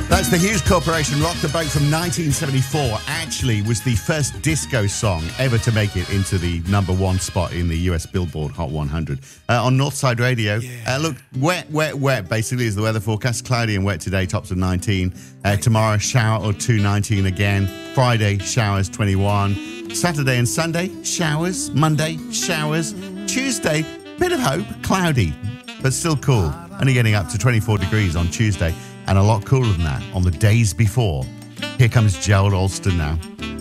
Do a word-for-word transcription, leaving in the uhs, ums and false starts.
That's the Hughes Corporation, Rock the Boat from nineteen seventy-four. Actually was the first disco song ever to make it into the number one spot in the U S Billboard Hot one hundred. Uh, on Northside Radio, yeah. uh, look, wet, wet, wet basically is the weather forecast. Cloudy and wet today, tops of nineteen. Uh, tomorrow, shower or two, nineteen again. Friday, showers, twenty-one. Saturday and Sunday, showers. Monday, showers. Tuesday, bit of hope, cloudy, but still cool. Only getting up to twenty-four degrees on Tuesday. And a lot cooler than that on the days before. Here comes Gerald Alston now.